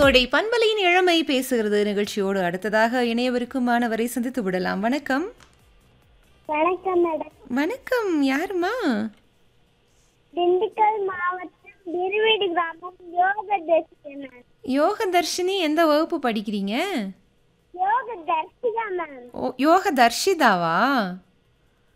கோடை பண்பலையின் இளமை பேசுகிறது நிகழ்ச்சியோடு அடுத்ததாக இணையவருக்கும் மாணவரை சந்தித்து விடலாம். வணக்கம். வணக்கம் மேடம். வணக்கம். யாருமா? திண்டுக்கல் மாவட்டம் திருவேடி கிராமம் யோகதர்ஷிகா மேம். யோகதர்ஷினி எந்த வகுப்பு படிக்கிறீங்க? யோகதர்ஷிகா மேம். யோகதர்ஷிதாவா?